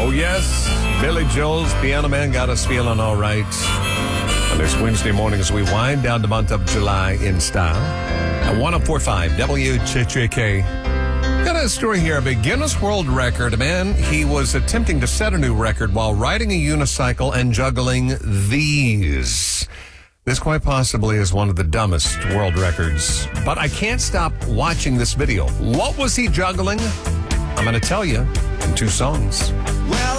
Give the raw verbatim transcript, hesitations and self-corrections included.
Oh, yes. Billy Joel's Piano Man got us feeling all right. On this Wednesday morning as we wind down the month of July in style. At one oh four point five W J J K. Got a story here of a Guinness World Record. A man, he was attempting to set a new record while riding a unicycle and juggling these. This quite possibly is one of the dumbest world records. But I can't stop watching this video. What was he juggling? I'm going to tell you in two songs. Well,